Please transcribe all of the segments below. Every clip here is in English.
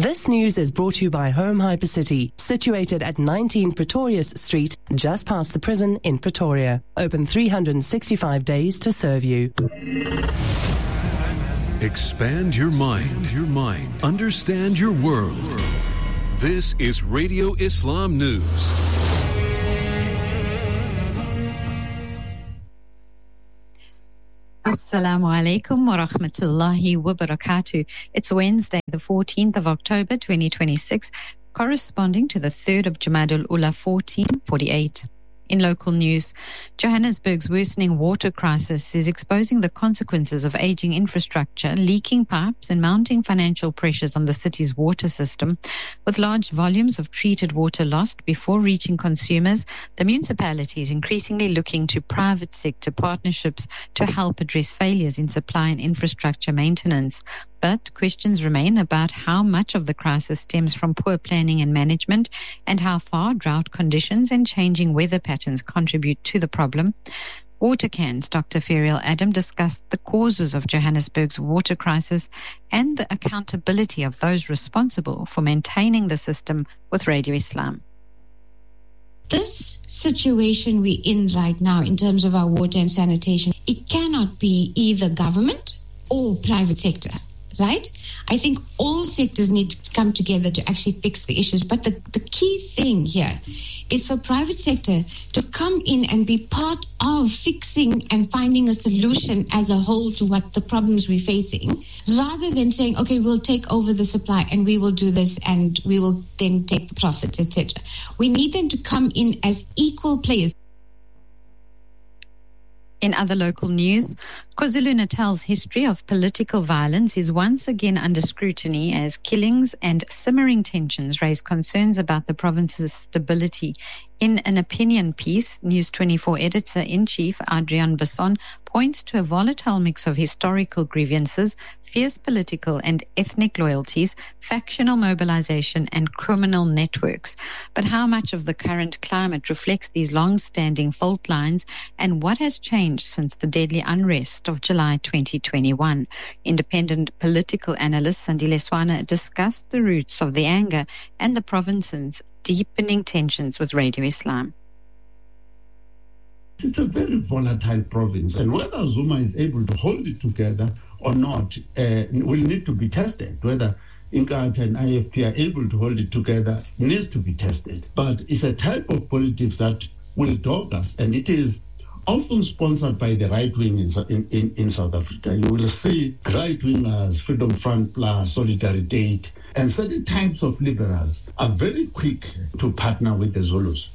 This news is brought to you by Home Hypercity, situated at 19 Pretorius Street, just past the prison in Pretoria. Open 365 days to serve you. Expand your mind. Understand your world. This is Radio Islam News. Assalamu alaikum wa rahmatullahi wa barakatuh. It's Wednesday, the 14th of October, 2026, corresponding to the 3rd of Jamadul Ula 1448. In local news, Johannesburg's worsening water crisis is exposing the consequences of aging infrastructure, leaking pipes, and mounting financial pressures on the city's water system. With large volumes of treated water lost before reaching consumers, the municipality is increasingly looking to private sector partnerships to help address failures in supply and infrastructure maintenance. But questions remain about how much of the crisis stems from poor planning and management, and how far drought conditions and changing weather patterns contribute to the problem. Watercan's Dr. Ferial Adam discussed the causes of Johannesburg's water crisis and the accountability of those responsible for maintaining the system with Radio Islam. This situation we're in right now in terms of our water and sanitation, it cannot be either government or private sector. Right? I think all sectors need to come together to actually fix the issues. But the key thing here is for private sector to come in and be part of fixing and finding a solution as a whole to what the problems we're facing, rather than saying, okay, we'll take over the supply and we will do this and we will then take the profits, etc. We need them to come in as equal players. In other local news, KwaZulu-Natal's history of political violence is once again under scrutiny as killings and simmering tensions raise concerns about the province's stability. In an opinion piece, News 24 editor-in-chief Adrian Besson points to a volatile mix of historical grievances, fierce political and ethnic loyalties, factional mobilization, and criminal networks. But how much of the current climate reflects these long-standing fault lines, and what has changed since the deadly unrest of July 2021? Independent political analyst Sandile Swana discussed the roots of the anger and the province's deepening tensions with Radio Islam. It's a very volatile province, and whether Zuma is able to hold it together or not will need to be tested. Whether Inkatha and IFP are able to hold it together needs to be tested. But it's a type of politics that will dog us, and it is often sponsored by the right wing in South Africa. You will see right wingers, Freedom Front Plus, Solidarity, and certain types of liberals are very quick to partner with the Zulus.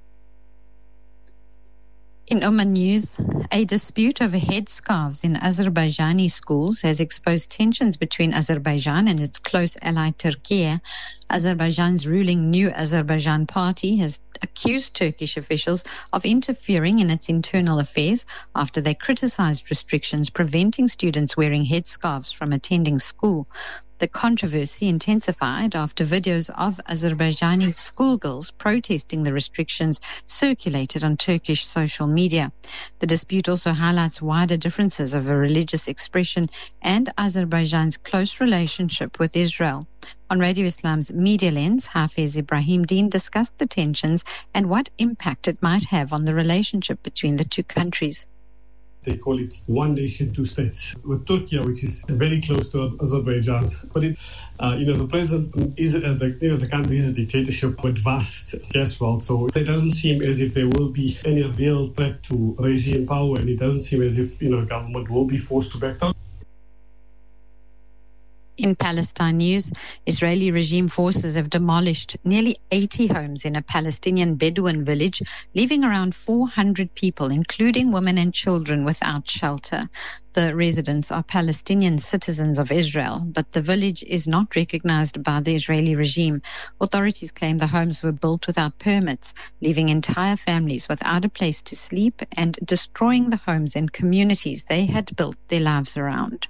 In Oman news, a dispute over headscarves in Azerbaijani schools has exposed tensions between Azerbaijan and its close ally Turkey. Azerbaijan's ruling New Azerbaijan Party has accused Turkish officials of interfering in its internal affairs after they criticized restrictions preventing students wearing headscarves from attending school. The controversy intensified after videos of Azerbaijani schoolgirls protesting the restrictions circulated on Turkish social media. The dispute also highlights wider differences over religious expression and Azerbaijan's close relationship with Israel. On Radio Islam's Media Lens, Hafez Ibrahim Deen discussed the tensions and what impact it might have on the relationship between the two countries. They call it one nation, two states. With Turkey, which is very close to Azerbaijan, but the president is the country is a dictatorship with vast gas wealth, so it doesn't seem as if there will be any real threat to regime power, and it doesn't seem as if government will be forced to back down. In Palestine news, Israeli regime forces have demolished nearly 80 homes in a Palestinian Bedouin village, leaving around 400 people, including women and children, without shelter. The residents are Palestinian citizens of Israel, but the village is not recognized by the Israeli regime. Authorities claim the homes were built without permits, leaving entire families without a place to sleep and destroying the homes and communities they had built their lives around.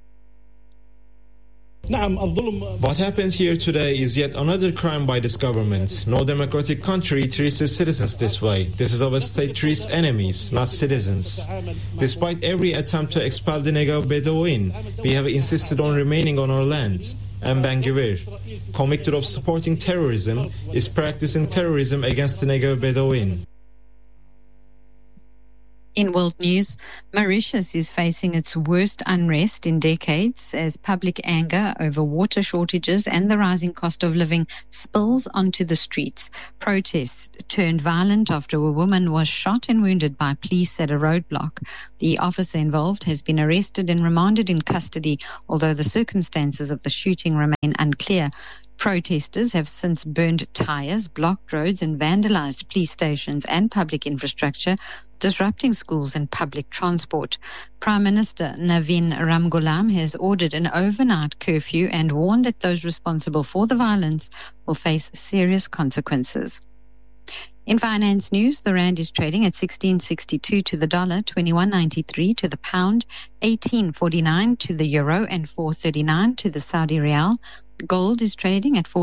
What happens here today is yet another crime by this government. No democratic country treats its citizens this way. This is how a state treats enemies, not citizens. Despite every attempt to expel the Negev Bedouin, we have insisted on remaining on our lands. and Ben-Gvir, convicted of supporting terrorism, is practicing terrorism against the Negev Bedouin. In world news, Mauritius is facing its worst unrest in decades as public anger over water shortages and the rising cost of living spills onto the streets. Protests turned violent after a woman was shot and wounded by police at a roadblock. The officer involved has been arrested and remanded in custody, although the circumstances of the shooting remain unclear. Protesters have since burned tires, blocked roads and vandalized police stations and public infrastructure, disrupting schools and public transport. Prime Minister Navin Ramgoolam has ordered an overnight curfew and warned that those responsible for the violence will face serious consequences. In finance news, the rand is trading at 16.62 to the dollar, 21.93 to the pound, 18.49 to the euro and 4.39 to the Saudi rial. Gold is trading at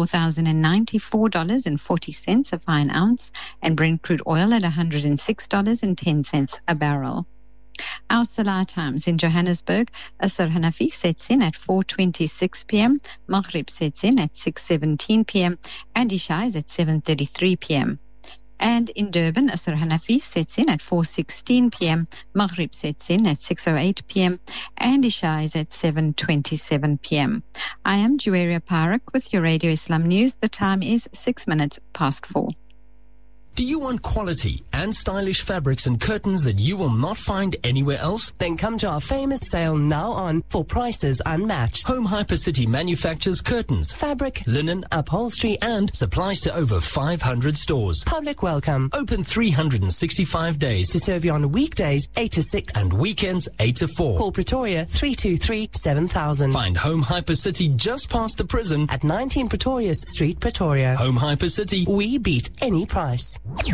$4,094.40 a fine ounce, and Brent crude oil at $106.10 a barrel. Our Salah times in Johannesburg: Asr Hanafi sets in at 4:26 p.m., Maghrib sets in at 6:17 p.m., and Isha is at 7:33 p.m. And in Durban, Asr Hanafi sets in at 4:16 p.m., Maghrib sets in at 6:08 p.m., and Isha is at 7:27 p.m. I am Juwaria Parak with your Radio Islam News. The time is 6 minutes past 4. Do you want quality and stylish fabrics and curtains that you will not find anywhere else? Then come to our famous sale now on for prices unmatched. Home Hypercity manufactures curtains, Fabric, linen, upholstery and supplies to over 500 stores. Public welcome. Open 365 days to serve you on weekdays 8 to 6 and weekends 8 to 4. Call Pretoria 323 7000. Find Home Hypercity just past the prison at 19 Pretorius Street, Pretoria. Home Hypercity. We beat any price.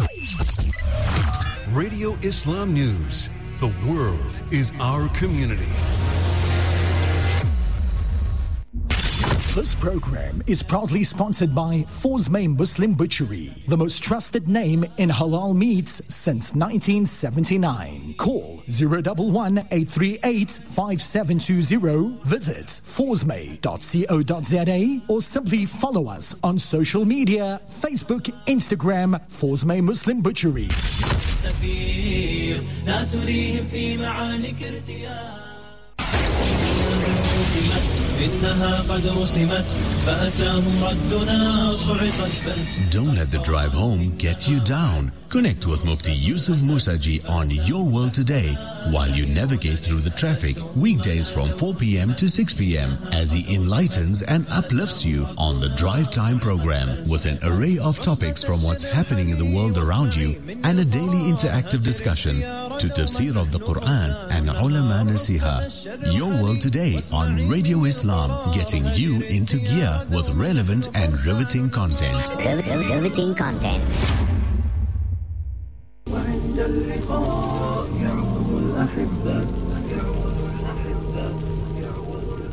Radio Islam News. The world is our community. This program is proudly sponsored by Forsmay Muslim Butchery, the most trusted name in halal meats since 1979. Call 011-838-5720. Visit forsmay.co.za or simply follow us on social media, Facebook, Instagram, Forsmay Muslim Butchery. Don't let the drive home get you down. Connect with Mufti Yusuf Musaji on Your World Today while you navigate through the traffic weekdays from 4 p.m. to 6 p.m. as he enlightens and uplifts you on the Drive Time program with an array of topics from what's happening in the world around you and a daily interactive discussion to tafsir of the Quran and ulama nasiha. Your World Today on Radio Islam, getting you into gear with relevant and riveting content. Riveting content. وعند اللقاء يعقب الأحبة